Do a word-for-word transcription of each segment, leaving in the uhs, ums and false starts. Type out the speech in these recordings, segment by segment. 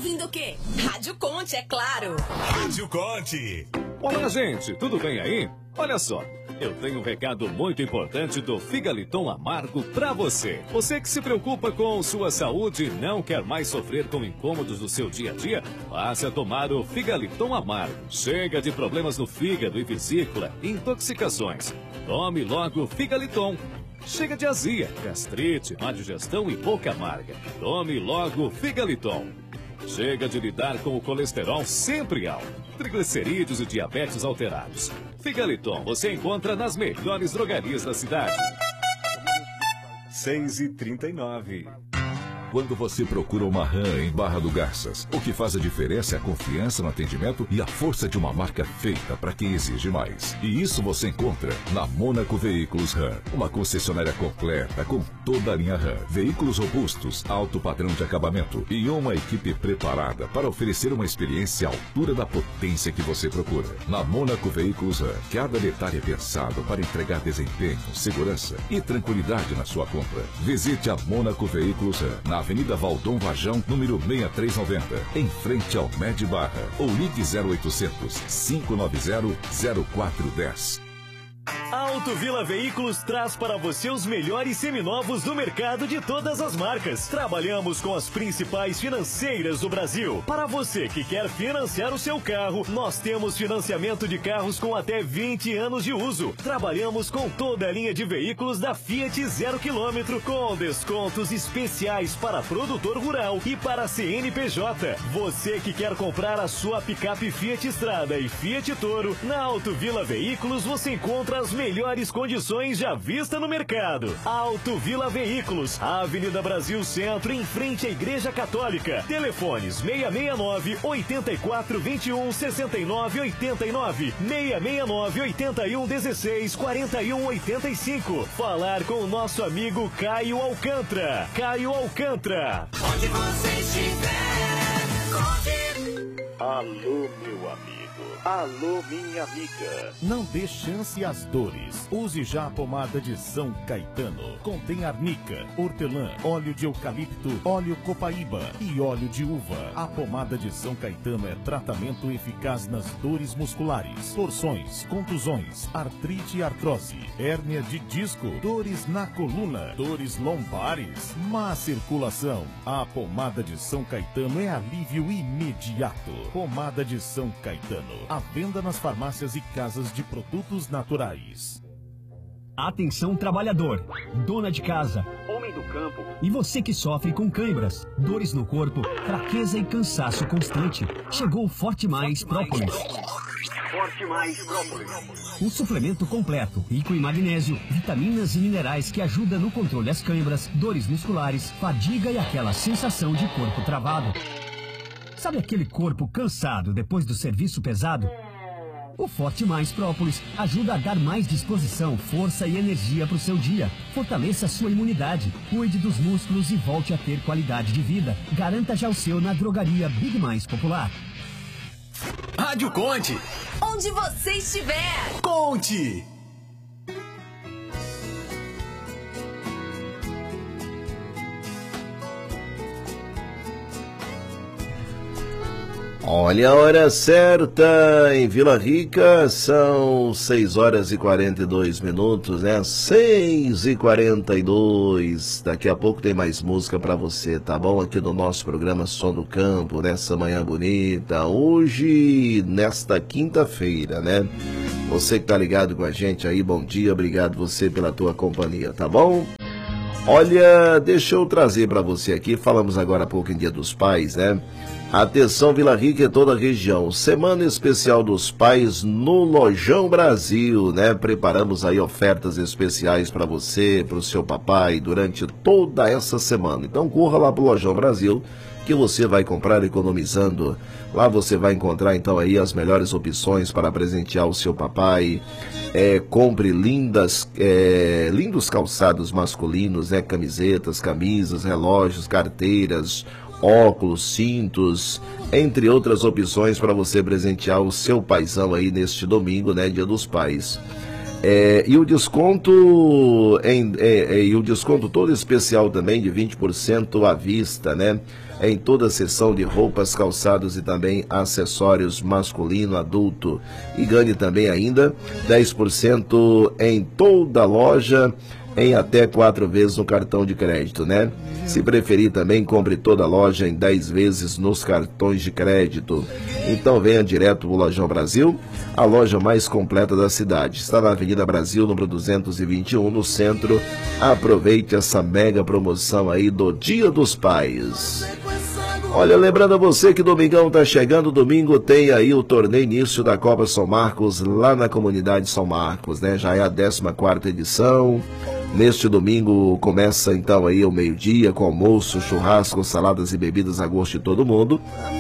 ouvindo o quê? Rádio Conte, é claro. Rádio Conte. Olá, gente, tudo bem aí? Olha só, eu tenho um recado muito importante do Figaliton Amargo pra você. Você que se preocupa com sua saúde e não quer mais sofrer com incômodos do seu dia a dia, passe a tomar o Figaliton Amargo. Chega de problemas no fígado e vesícula, intoxicações. Tome logo o Figaliton. Chega de azia, gastrite, má digestão e boca amarga. Tome logo o Figaliton. Chega de lidar com o colesterol sempre alto, triglicerídeos e diabetes alterados. Figaliton você encontra nas melhores drogarias da cidade. seis e trinta e nove. Quando você procura uma RAM em Barra do Garças, o que faz a diferença é a confiança no atendimento e a força de uma marca feita para quem exige mais. E isso você encontra na Mônaco Veículos RAM, uma concessionária completa com toda a linha RAM, veículos robustos, alto padrão de acabamento e uma equipe preparada para oferecer uma experiência à altura da potência que você procura. Na Mônaco Veículos RAM, cada detalhe é pensado para entregar desempenho, segurança e tranquilidade na sua compra. Visite a Mônaco Veículos RAM na Avenida Valdom Vajão, número seis três nove zero, em frente ao Med Barra, ou ligue zero oitocentos, cinco nove zero, zero quatro um zero. A Auto Vila Veículos traz para você os melhores seminovos do mercado de todas as marcas. Trabalhamos com as principais financeiras do Brasil. Para você que quer financiar o seu carro, nós temos financiamento de carros com até vinte anos de uso. Trabalhamos com toda a linha de veículos da Fiat zero quilômetro, com descontos especiais para produtor rural e para C N P J. Você que quer comprar a sua picape Fiat Strada e Fiat Toro, na Auto Vila Veículos você encontra as melhores condições já vista no mercado. Auto Vila Veículos, Avenida Brasil Centro, em frente à Igreja Católica. Telefones seis seis nove, oito quatro dois um, seis nove oito nove, seis seis nove, oito um, um seis, quatro um oito cinco. Falar com o nosso amigo Caio Alcântara. Caio Alcântara. Onde você estiver, conte. Alô, meu amigo. Alô, minha amiga. Não dê chance às dores. Use já a pomada de São Caetano. Contém arnica, hortelã, óleo de eucalipto, óleo copaíba e óleo de uva. A pomada de São Caetano é tratamento eficaz nas dores musculares, torções, contusões, artrite e artrose, hérnia de disco, dores na coluna, dores lombares, má circulação. A pomada de São Caetano é alívio imediato. Pomada de São Caetano. À venda nas farmácias e casas de produtos naturais. Atenção trabalhador, dona de casa, homem do campo e você que sofre com câimbras, dores no corpo, fraqueza e cansaço constante. Chegou o Forte Mais Própolis. Forte Mais Própolis. Um suplemento completo, rico em magnésio, vitaminas e minerais que ajuda no controle das câimbras, dores musculares, fadiga e aquela sensação de corpo travado. Sabe aquele corpo cansado depois do serviço pesado? O Forte Mais Própolis ajuda a dar mais disposição, força e energia para o seu dia. Fortaleça a sua imunidade, cuide dos músculos e volte a ter qualidade de vida. Garanta já o seu na drogaria Big Mais Popular. Rádio Conte. Onde você estiver, Conte. Olha a hora certa em Vila Rica, são seis horas e quarenta e dois minutos, né? seis e quarenta e dois. Daqui a pouco tem mais música pra você, tá bom? Aqui no nosso programa Som do Campo, nessa manhã bonita. Hoje, nesta quinta-feira, né? Você que tá ligado com a gente aí, bom dia, obrigado você pela tua companhia, tá bom? Olha, deixa eu trazer pra você aqui, falamos agora há pouco em Dia dos Pais, né? Atenção Vila Rica e toda a região, Semana Especial dos Pais no Lojão Brasil, né? Preparamos aí ofertas especiais para você, para o seu papai, durante toda essa semana. Então corra lá pro Lojão Brasil, que você vai comprar economizando. Lá você vai encontrar então aí as melhores opções para presentear o seu papai. É, compre lindas, é, lindos calçados masculinos, né? Camisetas, camisas, relógios, carteiras, óculos, cintos, entre outras opções para você presentear o seu paizão aí neste domingo, né, Dia dos Pais. É, e o desconto em, é, é, e o desconto todo especial também de vinte por cento à vista, né? Em toda a seção de roupas, calçados e também acessórios masculino, adulto. E ganhe também ainda dez por cento em toda a loja, em até quatro vezes no cartão de crédito, né? Se preferir também, compre toda a loja em dez vezes nos cartões de crédito. Então venha direto ao Lojão Brasil, a loja mais completa da cidade. Está na Avenida Brasil, número duzentos e vinte e um, no centro. Aproveite essa mega promoção aí do Dia dos Pais. Olha, lembrando a você que domingão tá chegando, domingo tem aí o torneio início da Copa São Marcos, lá na comunidade São Marcos, né? Já é a décima quarta edição. Neste domingo começa então aí ao meio-dia com almoço, churrasco, saladas e bebidas a gosto de todo mundo.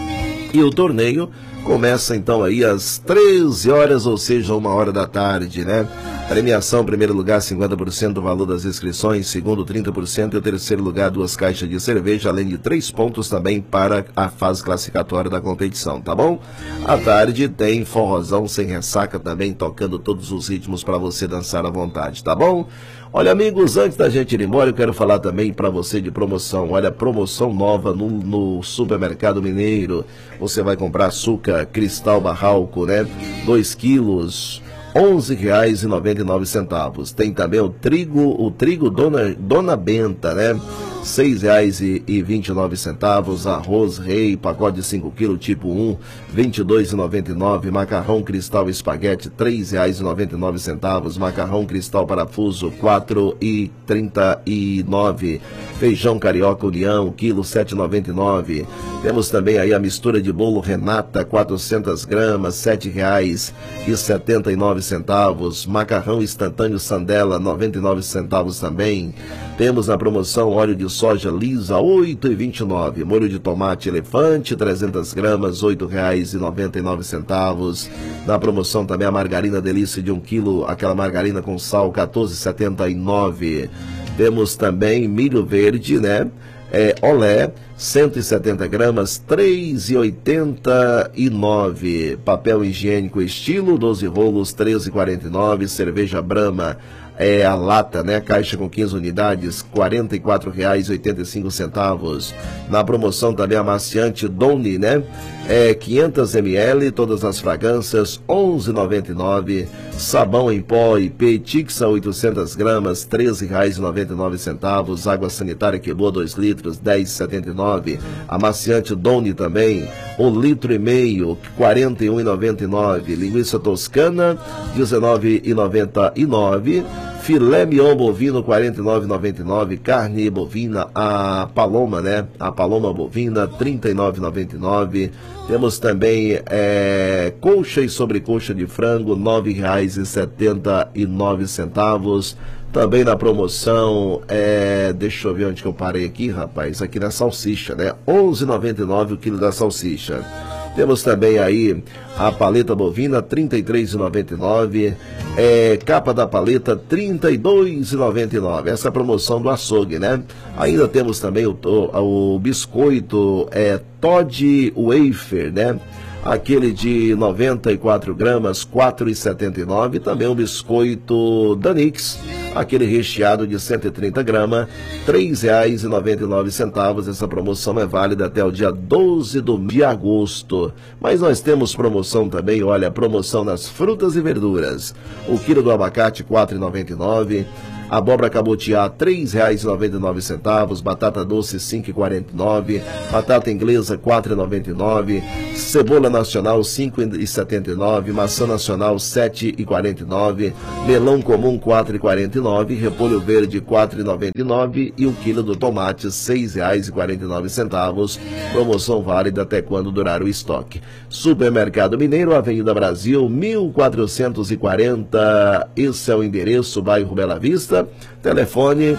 E o torneio começa então aí às treze horas, ou seja, uma hora da tarde, né? Premiação, primeiro lugar, cinquenta por cento do valor das inscrições, segundo, trinta por cento e o terceiro lugar, duas caixas de cerveja, além de três pontos também para a fase classificatória da competição, tá bom? À tarde tem forrozão sem ressaca também, tocando todos os ritmos para você dançar à vontade, tá bom? Olha, amigos, antes da gente ir embora, eu quero falar também para você de promoção. Olha, promoção nova no, no Supermercado Mineiro. Você vai comprar açúcar Cristal Barralco, né? dois quilos, onze reais e noventa e nove centavos. Tem também o trigo, o trigo Dona, Dona Benta, né? seis reais e vinte e nove centavos. Arroz Rei, pacote de cinco quilos, tipo um, vinte e dois reais e noventa e nove centavos. Macarrão Cristal Espaguete, três reais e noventa e nove centavos. Macarrão Cristal Parafuso, quatro reais e trinta e nove centavos. Feijão Carioca União, quilo, sete reais e noventa e nove centavos. Temos também aí a mistura de bolo Renata, quatrocentas gramas, sete reais e setenta e nove centavos. Macarrão instantâneo Sandela, noventa e nove centavos também. Temos na promoção óleo de soja lisa, oito reais e vinte e nove centavos. Molho de tomate Elefante, trezentas gramas, oito reais e noventa e nove centavos. Na promoção também a margarina Delícia de um quilo, aquela margarina com sal, quatorze reais e setenta e nove centavos. Temos também milho verde, né? É, olé, cento e setenta gramas, três reais e oitenta e nove centavos. Papel higiênico Estilo, doze rolos, treze reais e quarenta e nove centavos. Cerveja Brahma, é a lata, né? Caixa com quinze unidades, quarenta e quatro reais e oitenta e cinco centavos. Na promoção também amaciante Doni, né? É quinhentos mililitros, todas as fragrâncias, onze reais e noventa e nove centavos. Sabão em pó I P Tixa, oitocentas gramas, treze reais e noventa e nove centavos. Água sanitária Quilô, dois litros, dez reais e setenta e nove centavos. Amaciante Doni também, um litro e meio, quarenta e um reais e noventa e nove centavos. Linguiça toscana, dezenove reais e noventa e nove centavos. Filé mignon bovino, quarenta e nove reais e noventa e nove centavos. Carne bovina, a paloma, né? A paloma bovina, trinta e nove reais e noventa e nove centavos. Temos também é, coxa e sobrecoxa de frango, nove reais e setenta e nove centavos. Também na promoção, é, deixa eu ver onde que eu parei aqui, rapaz. Aqui na salsicha, né? onze reais e noventa e nove centavos o quilo da salsicha. Temos também aí a paleta bovina, trinta e três reais e noventa e nove centavos. É, capa da paleta, trinta e dois reais e noventa e nove centavos. Essa é a promoção do açougue, né? Ainda temos também o, o, o biscoito é, Todd Wafer, né? Aquele de noventa e quatro gramas, quatro reais e setenta e nove centavos. Também o biscoito Danix, aquele recheado de cento e trinta gramas, três reais e noventa e nove centavos. Essa promoção é válida até o dia doze de agosto. Mas nós temos promoção também, olha, promoção nas frutas e verduras. O quilo do abacate, quatro reais e noventa e nove centavos. Abóbora cabotiá, três reais e noventa e nove centavos. Batata doce, cinco reais e quarenta e nove centavos. Batata inglesa, quatro reais e noventa e nove centavos. Cebola nacional, cinco reais e setenta e nove centavos. Maçã nacional, sete reais e quarenta e nove centavos. Melão comum, quatro reais e quarenta e nove centavos. Repolho verde, quatro reais e noventa e nove centavos. E o quilo do tomate, seis reais e quarenta e nove centavos. Promoção válida até quando durar o estoque. Supermercado Mineiro, Avenida Brasil, mil quatrocentos e quarenta. Esse é o endereço, bairro Bela Vista. Telefone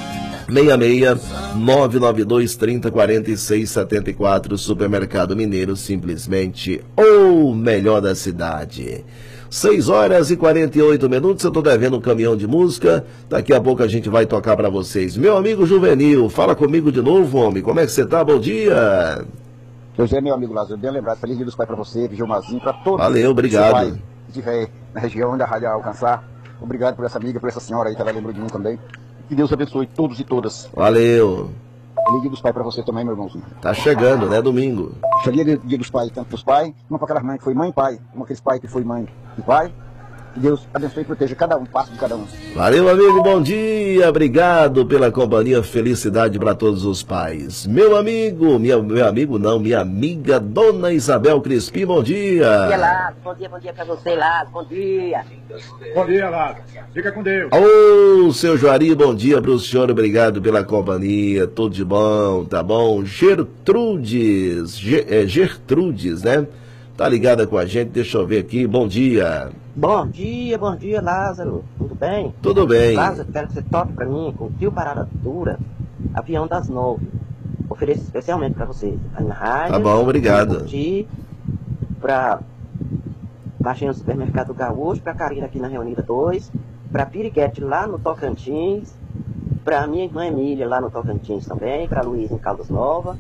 seis seis nove nove dois trinta quarenta e seis setenta e quatro. Supermercado Mineiro, simplesmente o melhor da cidade. seis horas e quarenta e oito minutos. Eu tô devendo um caminhão de música. Daqui a pouco a gente vai tocar para vocês. Meu amigo Juvenil, fala comigo de novo, homem. Como é que você tá? Bom dia. Pois é, meu amigo Lázaro, bem lembrado. Feliz dia dos pais para você, Vigilmazinho, para todos. Valeu, obrigado. Se tiver na região da Rádio Alcançar. Obrigado por essa amiga, por essa senhora aí que ela lembrou de mim também. Que Deus abençoe todos e todas. Valeu. Feliz Dia dos Pais pra você também, meu irmãozinho. Tá chegando, né? Domingo. Feliz Dia dos Pais, tanto dos pais, uma pra aquelas mães que foi mãe e pai, uma aqueles pais que foi mãe e pai. Que Deus abençoe e proteja cada um, passo de cada um. Valeu, amigo, bom dia, obrigado pela companhia, felicidade para todos os pais. Meu amigo, minha, meu amigo não, minha amiga Dona Isabel Crispim, bom dia. Bom dia, Lázaro, bom dia, bom dia pra você, Lázaro, bom dia. Bom dia, Lázaro, fica com Deus. Ô, seu Juari, bom dia pro senhor, obrigado pela companhia, tudo de bom, tá bom? Gertrudes, Ge, é, Gertrudes, né? Tá ligada com a gente, deixa eu ver aqui, bom dia. Bom dia, bom dia, Lázaro, tudo bem? Tudo bem. Lázaro, quero que você toque pra mim com o trio Parada Dura, Avião das Nove. Ofereço especialmente pra você, aí na rádio. Tá bom, obrigado. Curtir, pra Baixinho no Supermercado Gaúcho, pra Karina aqui na Reunida dois, pra Piriguete lá no Tocantins, pra minha irmã Emília lá no Tocantins também, pra Luísa em Caldas Nova,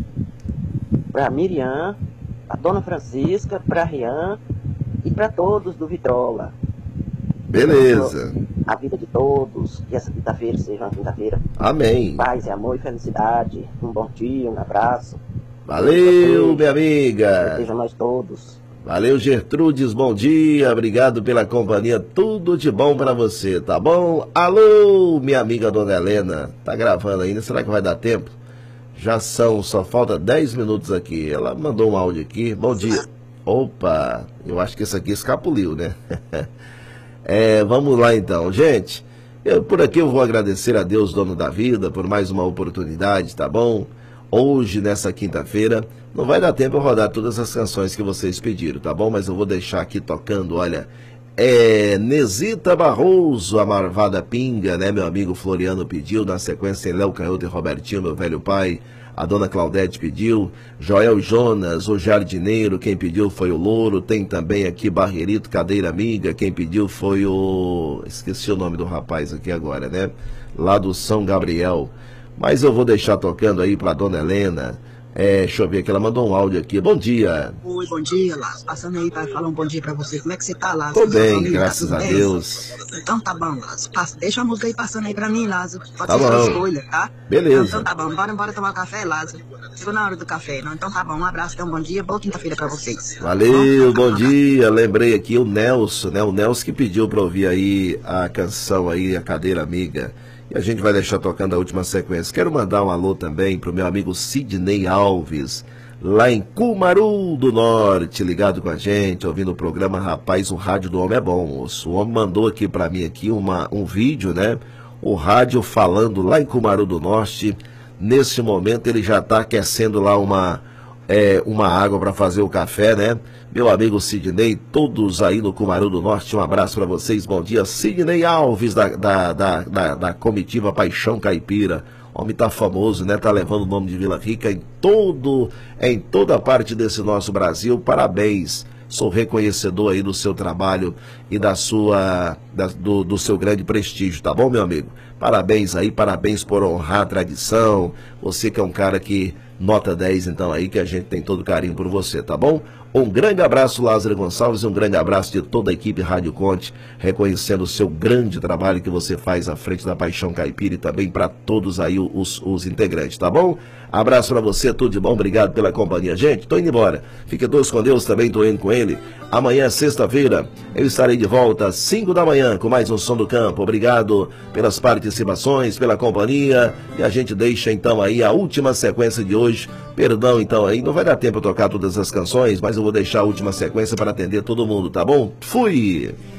pra Miriam, a Dona Francisca, pra Rian e pra todos do Vitrola. Beleza. A vida de todos, que essa quinta-feira seja uma quinta-feira. Amém. Paz e amor e felicidade. Um bom dia, um abraço. Valeu, minha amiga. Proteja nós todos. Valeu, Gertrudes, bom dia, obrigado pela companhia, tudo de bom pra você, tá bom? Alô, minha amiga Dona Helena, tá gravando ainda, será que vai dar tempo? Já são, só falta dez minutos aqui, ela mandou um áudio aqui, bom dia. Opa, eu acho que esse aqui escapuliu, né? é, vamos lá então, gente, eu, por aqui eu vou agradecer a Deus, dono da vida, por mais uma oportunidade, tá bom? Hoje, nessa quinta-feira, não vai dar tempo eu rodar todas as canções que vocês pediram, tá bom? Mas eu vou deixar aqui tocando, olha, é Nesita Barroso, a Marvada Pinga, né? Meu amigo Floriano pediu, na sequência Léo Canhoto e Robertinho, meu velho pai, a Dona Claudete pediu, Joel Jonas, o Jardineiro, quem pediu foi o Louro, tem também aqui Barreirito, Cadeira Amiga, quem pediu foi o... esqueci o nome do rapaz aqui agora, né? Lá do São Gabriel. Mas eu vou deixar tocando aí pra Dona Helena. É, deixa eu ver que ela mandou um áudio aqui. Bom dia. Oi, bom dia, Lázaro. Passando aí para falar um bom dia pra você. Como é que você tá, Lázaro? Tô bem, família, graças tá a bem? Deus. Então tá bom, Lázaro. Passa, deixa a música aí passando aí pra mim, Lázaro. Pode tá ser bom. sua escolha, tá? Beleza. Então tá bom. Bora, bora tomar café, Lázaro. Chegou na hora do café, não? Então tá bom. Um abraço, então um bom dia. Boa quinta-feira pra vocês. Valeu, bom, bom dia. Lembrei aqui o Nelson, né? O Nelson que pediu pra ouvir aí a canção aí, a Cadeira Amiga. E a gente vai deixar tocando a última sequência. Quero mandar um alô também pro meu amigo Sidney Alves, lá em Cumaru do Norte, ligado com a gente, ouvindo o programa. Rapaz, o rádio do homem é bom, moço. O homem mandou aqui pra mim aqui uma, um vídeo, né? O rádio falando lá em Cumaru do Norte. Nesse momento ele já tá aquecendo lá uma, é, uma água para fazer o café, né? Meu amigo Sidney, todos aí no Cumaru do Norte, um abraço para vocês, bom dia. Sidney Alves, da, da, da, da, da comitiva Paixão Caipira. O homem tá famoso, né? Tá levando o nome de Vila Rica em todo, em toda parte desse nosso Brasil. Parabéns. Sou reconhecedor aí do seu trabalho e da sua, da, do, do seu grande prestígio, tá bom, meu amigo? Parabéns aí, parabéns por honrar a tradição. Você que é um cara que nota dez, então aí, que a gente tem todo carinho por você, tá bom? Um grande abraço, Lázaro Gonçalves, e um grande abraço de toda a equipe Rádio Conte, reconhecendo o seu grande trabalho que você faz à frente da Paixão Caipira e também para todos aí os, os integrantes, tá bom? Abraço para você, tudo de bom, obrigado pela companhia. Gente, tô indo embora. Fiquem todos com Deus, também tô indo com ele. Amanhã, sexta-feira, eu estarei de volta às cinco da manhã com mais um Som do Campo. Obrigado pelas participações, pela companhia. E a gente deixa então aí a última sequência de hoje. Perdão então aí, não vai dar tempo eu tocar todas as canções, mas eu vou deixar a última sequência para atender todo mundo, tá bom? Fui!